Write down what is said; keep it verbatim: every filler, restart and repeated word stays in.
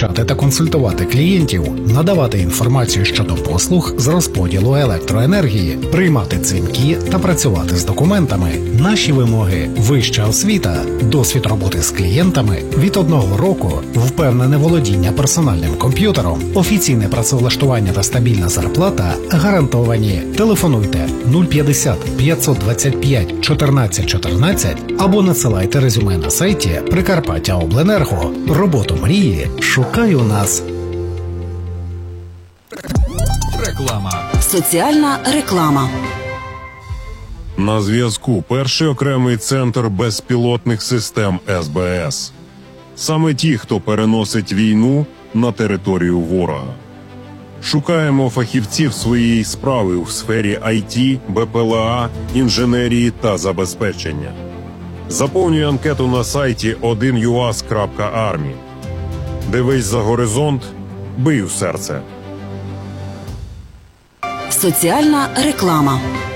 навчати та консультувати клієнтів, надавати інформацію щодо послуг з розподілу електроенергії, приймати дзвінки та працювати з документами. Наші вимоги – вища освіта, досвід роботи з клієнтами від одного року, впевнене володіння персональним комп'ютером, офіційне працевлаштування та стабільна зарплата гарантовані. Телефонуйте нуль п'ятдесят п'ятсот двадцять п'ять чотирнадцять чотирнадцять або надсилайте резюме на сайті Прикарпаття Обленерго. Роботу мрії шукай у нас. Реклама. Соціальна реклама. На зв'язку перший окремий центр безпілотних систем ес бе ес. Саме ті, хто переносить війну на територію ворога. Шукаємо фахівців своєї справи у сфері ай ті, бе пе ел а, інженерії та забезпечення. Заповнюй анкету на сайті один ю ас крапка армі. Дивись за горизонт, бий у серце. Соціальна реклама.